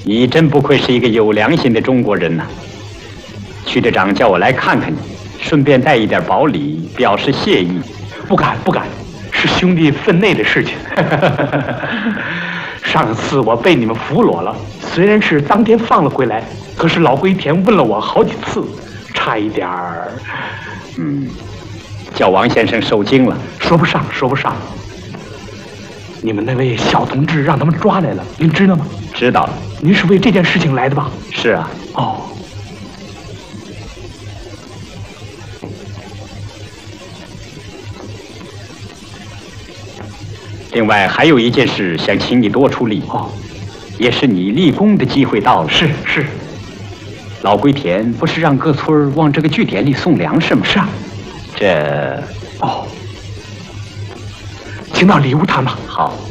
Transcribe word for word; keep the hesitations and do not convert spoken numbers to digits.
你真不愧是一个有良心的中国人呐！区队长叫我来看看你，顺便带一点薄礼，表示谢意。 不敢不敢，是兄弟分内的事情。上次我被你们俘虏了，虽然是当天放了回来，可是老龟田问了我好几次，差一点儿， 嗯，叫王先生受惊了。 说不上，说不上。你们那位小同志让他们抓来了，您知道吗？ 知道了。 您是为这件事情来的吧？ 是啊。 哦。 另外还有一件事想请你多出力哦， 也是你立功的机会到了。 是是， 老龟田不是让各村往这个据点里送粮食吗？ 是啊， 这哦，请到里屋谈吧。 好。